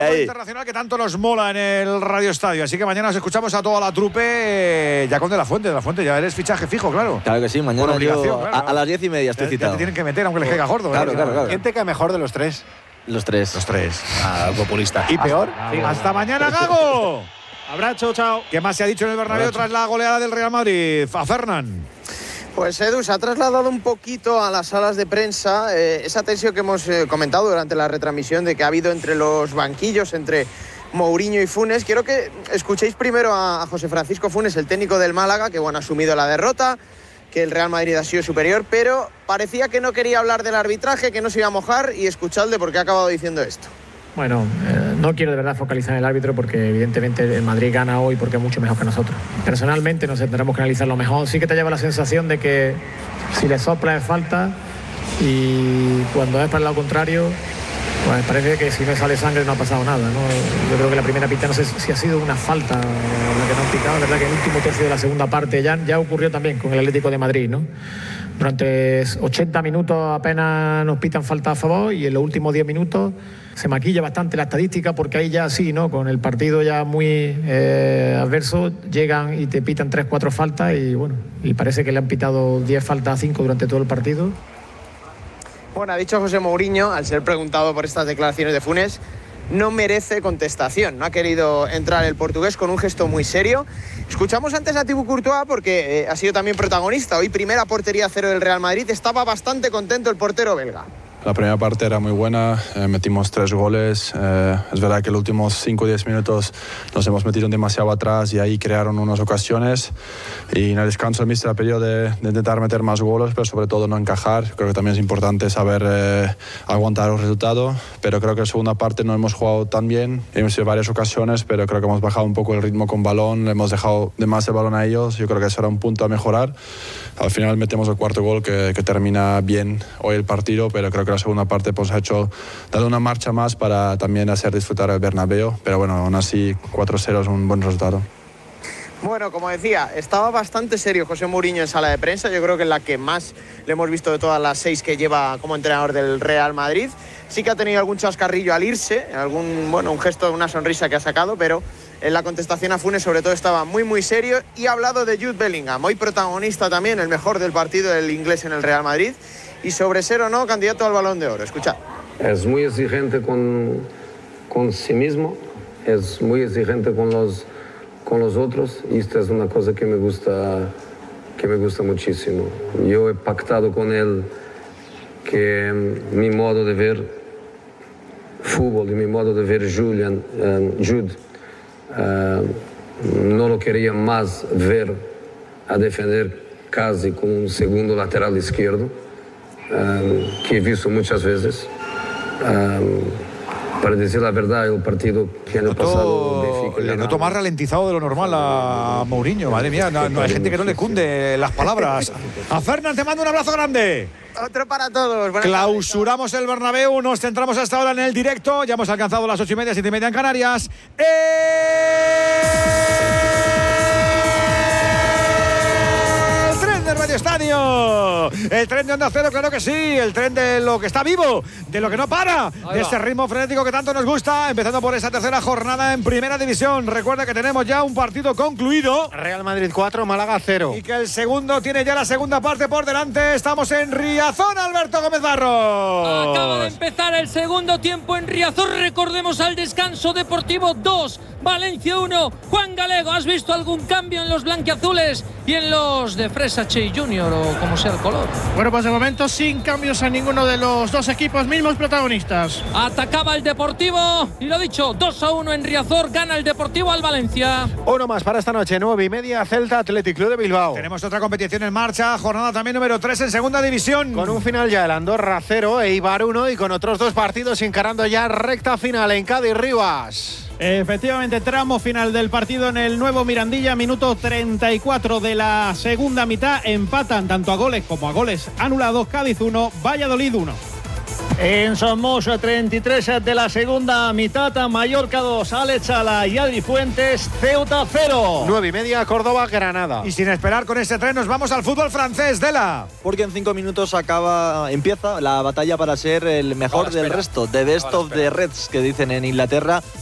Internacional que tanto nos mola en el Radio Estadio. Así que mañana os escuchamos a toda la trupe ya con De La Fuente. De La Fuente ya eres fichaje fijo, claro. Claro que sí, mañana obligación, yo a las 10:30 estoy citado. Ya te tienen que meter aunque les caiga gordo. Claro. ¿Quién te cae mejor de los tres? Los tres. Populista. ¿Y peor? Hasta mañana, Gago. Abrazo, chao. ¿Qué más se ha dicho en el Bernabéu tras la goleada del Real Madrid? A Fernán. Pues Edu, se ha trasladado un poquito a las salas de prensa esa tensión que hemos comentado durante la retransmisión de que ha habido entre los banquillos, entre Mourinho y Funes. Quiero que escuchéis primero a José Francisco Funes, el técnico del Málaga, que bueno, ha asumido la derrota, que el Real Madrid ha sido superior, pero parecía que no quería hablar del arbitraje, que no se iba a mojar, y escuchadle porque ha acabado diciendo esto. Bueno, no quiero de verdad focalizar en el árbitro porque evidentemente el Madrid gana hoy porque es mucho mejor que nosotros. Personalmente nos tendremos que analizarlo mejor. Sí que te lleva la sensación de que si le sopla es falta y cuando es para el lado contrario, pues parece que si no sale sangre no ha pasado nada, ¿no? Yo creo que la primera pita, no sé si ha sido una falta la que no han pitado. La verdad que el último tercio de la segunda parte ya ocurrió también con el Atlético de Madrid, ¿no? Durante 80 minutos apenas nos pitan falta a favor y en los últimos 10 minutos se maquilla bastante la estadística porque ahí ya sí, ¿no? Con el partido ya muy adverso llegan y te pitan 3-4 faltas y bueno, y parece que le han pitado 10 faltas a 5 durante todo el partido. Bueno, ha dicho José Mourinho, al ser preguntado por estas declaraciones de Funes, no merece contestación. No ha querido entrar el portugués con un gesto muy serio. Escuchamos antes a Thibaut Courtois porque ha sido también protagonista. Hoy primera portería cero del Real Madrid. Estaba bastante contento el portero belga. La primera parte era muy buena, metimos 3 goles. Es verdad que los últimos 5 o 10 minutos nos hemos metido demasiado atrás y ahí crearon unas ocasiones. Y en el descanso el míster ha pedido de intentar meter más goles, pero sobre todo no encajar. Creo que también es importante saber aguantar el resultado. Pero creo que en la segunda parte no hemos jugado tan bien. Hemos tenido varias ocasiones, pero creo que hemos bajado un poco el ritmo con balón. Le hemos dejado de más el balón a ellos. Yo creo que eso era un punto a mejorar. Al final metemos el cuarto gol que termina bien hoy el partido, pero creo que la segunda parte pues ha dado una marcha más para también hacer disfrutar el Bernabéu, pero bueno, aún así 4-0 es un buen resultado. Bueno, como decía, estaba bastante serio José Mourinho en sala de prensa. Yo creo que es la que más le hemos visto de todas las 6 que lleva como entrenador del Real Madrid. Sí que ha tenido algún chascarrillo al irse, un gesto, una sonrisa que ha sacado, pero en la contestación a Funes sobre todo estaba muy muy serio y ha hablado de Jude Bellingham, hoy protagonista también, el mejor del partido del inglés en el Real Madrid y sobre ser o no candidato al Balón de Oro. Escuchad. Es muy exigente con sí mismo, es muy exigente con los otros y esto es una cosa que me gusta muchísimo. Yo he pactado con él que mi modo de ver fútbol y mi modo de ver Jude no lo quería más ver a defender casi como un segundo lateral izquierdo, que he visto muchas veces. Para decir la verdad, el partido que han pasado... Le noto más ralentizado de lo normal a Mourinho. Madre mía, no hay gente que no le cunde las palabras. A Fernán, te mando un abrazo grande. Otro para todos. Clausuramos el Bernabéu, nos centramos hasta ahora en el directo. Ya hemos alcanzado las 8:30, 7:30 en Canarias. Radio Estadio, el tren de Onda Cero, claro que sí, el tren de lo que está vivo, de lo que no para, de ese ritmo frenético que tanto nos gusta, empezando por esa tercera jornada en Primera División. Recuerda que tenemos ya un partido concluido, Real Madrid 4, Málaga 0, y que el segundo tiene ya la segunda parte por delante. Estamos en Riazor, Alberto Gómez Barros. Acaba de empezar el segundo tiempo en Riazor. Recordemos al descanso, Deportivo 2, Valencia 1. Juan Galego, ¿has visto algún cambio en los blanquiazules y en los de Fresa Che Junior o como sea el color? Bueno, pues de momento sin cambios en ninguno de los dos equipos, mismos protagonistas. Atacaba el Deportivo y lo dicho, 2-1 en Riazor, gana el Deportivo al Valencia. Uno más para esta noche, 9:30, Celta Athletic Club de Bilbao. Tenemos otra competición en marcha, jornada también número 3 en Segunda División. Con un final ya el Andorra 0, Eibar 1 y con otros 2 partidos encarando ya recta final en Cádiz-Rivas. Efectivamente, tramo final del partido en el nuevo Mirandilla, minuto 34 de la segunda mitad. Empatan tanto a goles como a goles anulados. Cádiz 1, Valladolid 1. En Somos, 33 de la segunda mitad, Mallorca 2, Alex Sala y Adri Fuentes, Ceuta 0. 9:30, Córdoba, Granada. Y sin esperar con este tren nos vamos al fútbol francés, Dela. Porque en 5 minutos empieza la batalla para ser el mejor del resto, the best of the Reds, que dicen en Inglaterra.